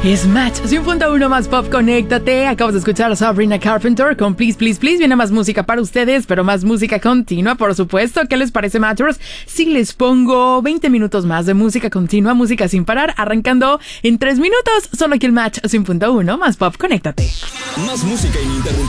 Es Match 100.1 más pop, conéctate. Acabas de escuchar a Sabrina Carpenter con Please, Please, Please. Viene más música para ustedes, pero más música continua, por supuesto. ¿Qué les parece, Matchers? Si les pongo 20 minutos más de música continua, música sin parar, arrancando en 3 minutos. Solo aquí el Match 100.1 más pop, conéctate. Más música ininterrumpida.